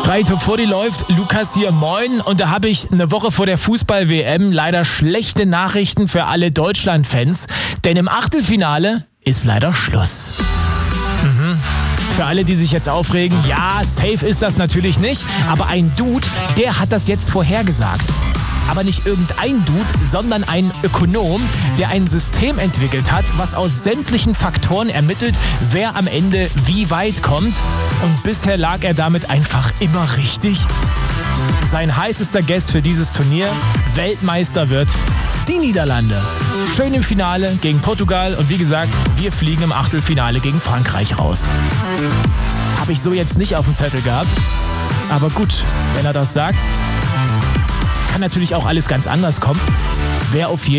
3 Top 40 läuft, Lukas hier, moin. Und da habe ich eine Woche vor der Fußball-WM leider schlechte Nachrichten für alle Deutschland-Fans. Denn im Achtelfinale ist leider Schluss. Für alle, die sich jetzt aufregen, ja, safe ist das natürlich nicht. Aber ein Dude, der hat das jetzt vorhergesagt. Aber nicht irgendein Dude, sondern ein Ökonom, der ein System entwickelt hat, was aus sämtlichen Faktoren ermittelt, wer am Ende wie weit kommt. Und bisher lag er damit einfach immer richtig. Sein heißester Guest für dieses Turnier, Weltmeister wird die Niederlande. Schön im Finale gegen Portugal und wie gesagt, wir fliegen im Achtelfinale gegen Frankreich raus. Habe ich so jetzt nicht auf dem Zettel gehabt. Aber gut, wenn er das sagt, kann natürlich auch alles ganz anders kommen. Wer auf jeden